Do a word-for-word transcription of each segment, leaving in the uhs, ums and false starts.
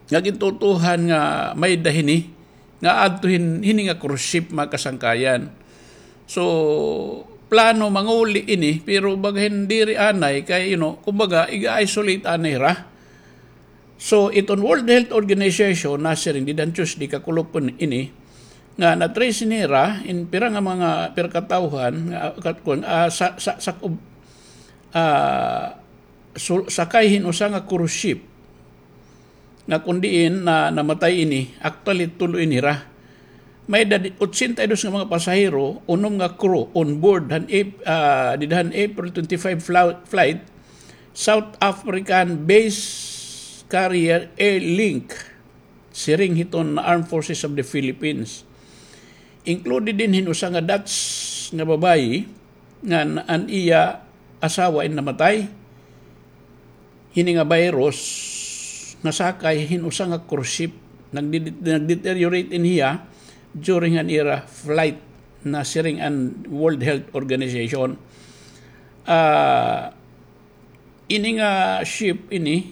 nga gintutuhan nga may dahini nga adtuhin hini nga cruise ship makasangkayan. So plano manguli ini pero bagahin diri anay kay you know kumbaga iga-isolate anay ra. So iton World Health Organization nasa rin di dantyos di kakulupon ini nga na-trace nira in pira nga mga pirkatawhan katkon uh, sa sa sa uh, so, sakayhin usa nga cruise ship nga kundiin na namatay ini actually tuloy nira may eighty-two nga mga pasahero unom nga crew on board han uh, didahan April twenty-fifth flight South African base carrier Airlink siring hiton na Armed Forces of the Philippines. Included din hinusa nga Dutch nga babayi nga an iya asawa in namatay. Hini nga virus nasakay hinusa nga cruise ship nagdeteriorate in hiya during an era flight na siring an World Health Organization. Uh, ini nga ship ini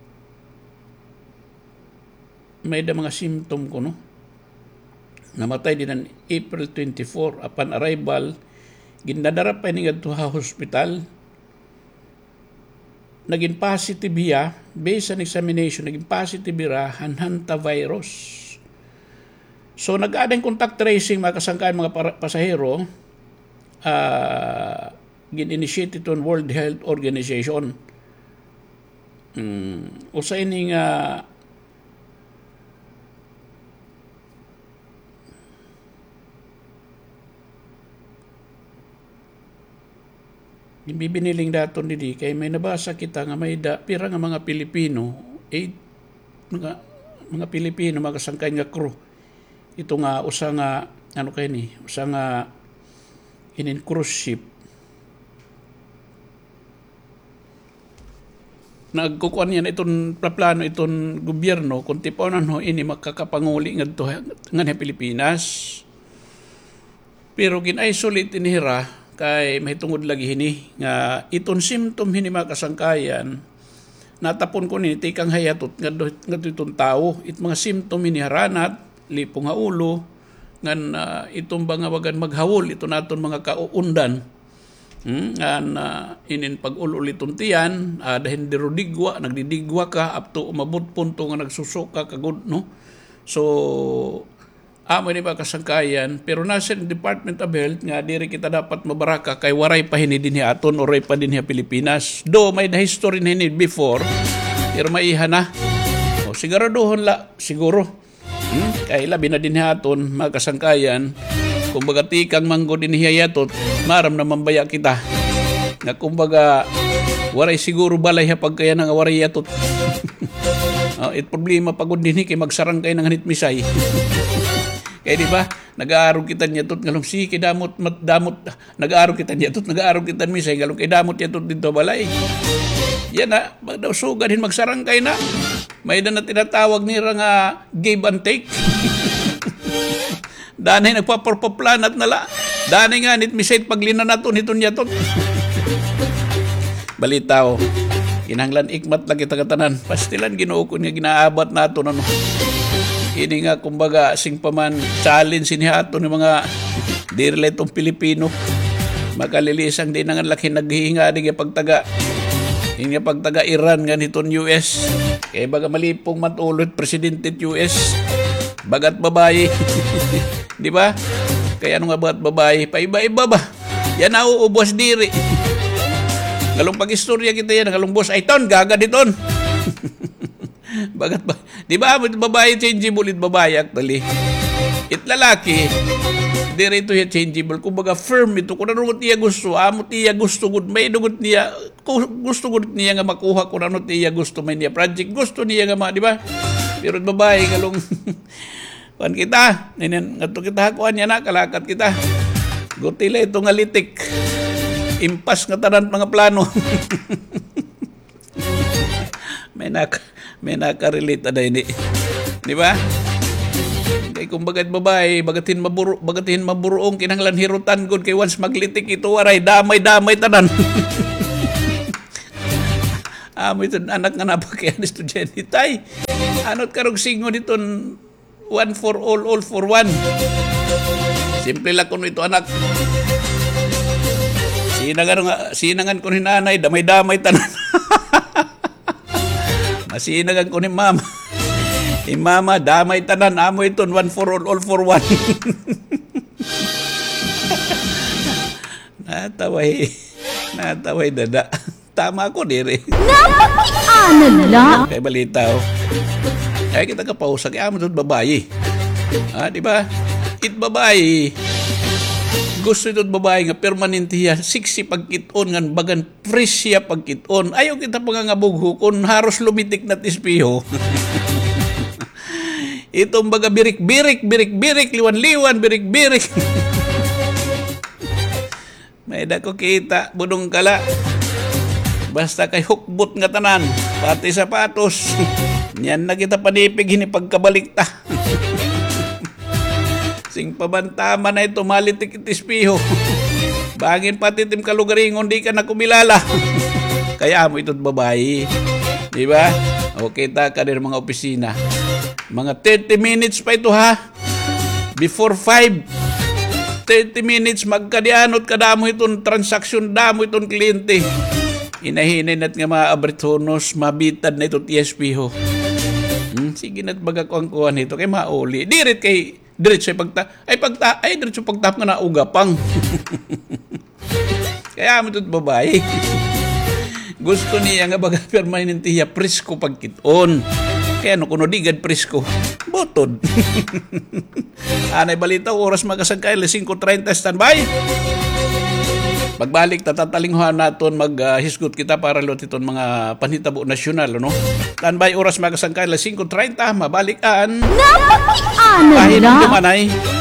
may da mga symptom ko no. Namatay din ang April twenty-fourth upon arrival ginadara pa ni ngadto ha hospital. Naging positive hiya based on examination naging positive ra hantavirus. So nag-ading contact tracing mga kasangkayan mga pasahero uh, gin-initiate ito ng World Health Organization. Um, usa ini nga bibiniling daton didi kay may nabasa kita nga may da pira nga mga Pilipino eight mga mga Pilipino mga kasangkay nga crew ito nga usa nga ano kay ni usa nga inin cruise ship nagkukuan yan iton plano iton gobyerno kung tiponan ho ini makakapanguli ngadto nga Pilipinas pero gin-isolate inihira kay mahitungod lagi hini nga iton symptom hini mga kasangkayan natapon ko ni tikang hayatot nga ngadto itong tao it mga symptom hini haranat lipong nga ulo ngan uh, itong mga bagan maghawol ito naton mga kauundan hmm? ngan uh, inin pag-ulul itong tiyan uh, dahil dirodigwa nagdidigwa ka up to umabot punto nga nagsusuka kagud no so amo ni ba kasangkayan pero nasa Department of Health nga diri kita dapat mabaraka kay waray pa hini dinhi aton oray pa dinhi Pilipinas do may the history hini before pero maiha na o siguraduhon la siguro hmm? kay labi na dinhi aton mga kasangkayan kumbaga tikang manggo dinhi hayatot maram na mambaya kita nga kumbaga waray siguro balay ha pagkaya nga waray yatot oh, it problema pagod dinhi kay magsarang kay ng hanitmisay kaya di ba, nag-aarog kita niya tot ngalong si kidamot damot nag-aarog kita niya tot nag-aarog kita misay ngalong kay damot niya tot dito balay. Yan na, daw sugahin magsarangkay na. May na na tinatawag nila nga give and take. Danay nagpaporpoplanat na la. Danay nga nit misay paglina nato nito niya tot. Balitaw. Kinahanglan ikmat lang kita katanan. Pastilan Ginoo ko nga ginaabat nato no. Ini nga kumbaga sing paman challenge inihato ng mga dirle itong Pilipino makalilisang din nga laki naghihinga di pagtaga hindi pagtaga Iran nga nitong U S kaya baga malipong matulot presidente U S bagat babae di ba kaya ano nga bagat babae paiba-iba ba yan nauubos diri galong pag-istorya kita yan galong boss ay ton gaga diton bagat ba di ba babae changeable it babae actually it lalaki dirito ya changeable kumbaga firm ito kung ano niya gusto amo niya gusto good may dugot niya gusto good niya nga makuha kung ano niya gusto may niya project gusto niya nga ma di ba pero babae galong kan kita ninen ngadto kita hakuan niya na kalakat kita gutila ito nga litik impas nga tanan mga plano may nak may nakarelate na ini. Di ba? Kaya kung bagat babae, bagatin maburo, bagatin maburuong kinanglan hirutan gud kay once maglitik ito waray damay-damay tanan. Amo ito anak nga napakyan estudyante tay. Anot karong singon dito, one for all, all for one. Simple lang kuno ito, anak. Sinangan, nga, sinangan ko ni nanay, damay-damay tanan. Masinagan ko ni mama. Ni mama, damay tanan, amo ito, one for all, all for one. Nataway, nataway dada. Tama ko diri. Napakianan la. Kay balita oh. Kaya kita kapausa kay amo ito babae. Ah, di ba? It babae. Gusto ito babae nga permanentiya, siksi pagkiton ngan bagan presya pagkiton. Ayaw kita pangangabugho kung haros lumitik na tispiho. Itong baga birik-birik, birik-birik, liwan-liwan, birik-birik. May dako kita, budong kala. Basta kay hukbot nga tanan, pati sapatos. Yan na kita panipig, hinipagkabalik ta. Sing pabantama na ito, malitik itispiho. Bangin pati tim kalugaringon, di ka na kumilala. Kaya mo ito't babae. Diba? O kita ka din mga opisina. Mga thirty minutes pa ito ha. Before five. thirty minutes magkadianot kadamo itong transaksyon, damo itong kliyente. Inahinay nat nga mga abritonos, mabitad na ito T S P ho. Hmm, sige na't magakuang-kuhan ito kay mauli. Dirit kay, dirit siya pagta, ay pagta, ay dirit siya pagtap nga na ugapang. Kaya mo ito't babae. Gusto niya nga baga permanentiya presko pagkiton. Kaya no kuno digad presko, botod. Anay balita, oras magasagkay, lasing ko thirty, standby. Pagbalik, tatatalinghuhan natin maghisgot uh, kita para lotiton mga panhitabo nasyonal, no? Standby, oras magasagkay, lasing ko thirty, mabalikan. Napakianan Kahit la. dumanay.